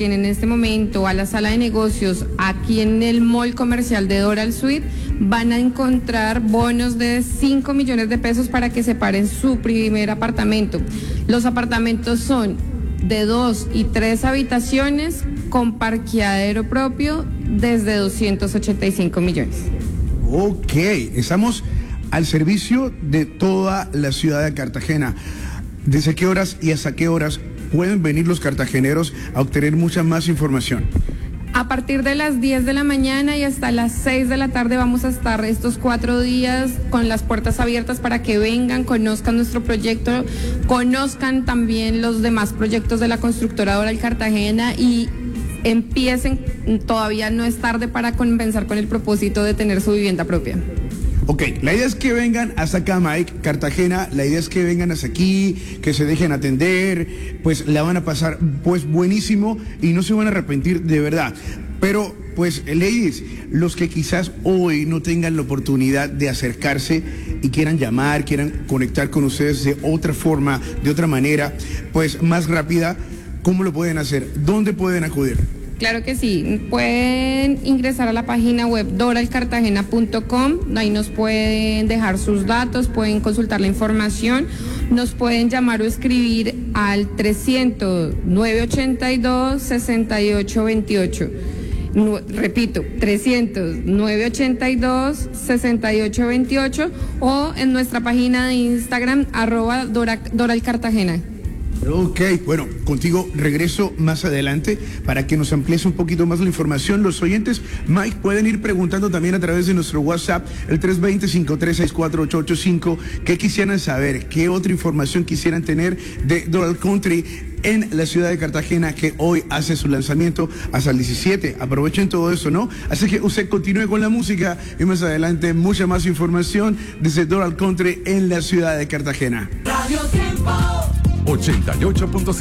acerquen en este momento a la sala de negocios aquí en el mall comercial de Doral Suite, van a encontrar bonos de 5 millones de pesos para que separen su primer apartamento. Los apartamentos son de 2 y 3 habitaciones con parqueadero propio desde 285 millones. Ok, estamos al servicio de toda la ciudad de Cartagena. ¿Desde qué horas y hasta qué horas pueden venir los cartageneros a obtener mucha más información? A partir de las 10 de la mañana y hasta las 6 de la tarde vamos a estar estos 4 días con las puertas abiertas para que vengan, conozcan nuestro proyecto, conozcan también los demás proyectos de la constructora Doral Cartagena y empiecen, todavía no es tarde para comenzar con el propósito de tener su vivienda propia. Ok, la idea es que vengan hasta acá, Mike, Cartagena, la idea es que vengan hasta aquí, que se dejen atender, pues la van a pasar pues buenísimo y no se van a arrepentir de verdad. Pero pues, ladies, los que quizás hoy no tengan la oportunidad de acercarse y quieran llamar, quieran conectar con ustedes de otra forma, de otra manera, pues más rápida, ¿cómo lo pueden hacer? ¿Dónde pueden acudir? Claro que sí, pueden ingresar a la página web doralcartagena.com, ahí nos pueden dejar sus datos, pueden consultar la información, nos pueden llamar o escribir al 300-982-6828. Repito, 300-982-6828 o en nuestra página de Instagram @doralcartagena. Ok, bueno, contigo regreso más adelante para que nos amplíes un poquito más la información. Los oyentes, Mike, pueden ir preguntando también a través de nuestro WhatsApp, el 320-5364885, qué quisieran saber, qué otra información quisieran tener de Doral Country en la ciudad de Cartagena, que hoy hace su lanzamiento hasta el 17. Aprovechen todo eso, ¿no? Así que usted continúe con la música y más adelante mucha más información desde Doral Country en la ciudad de Cartagena. Radio Tiempo 88.5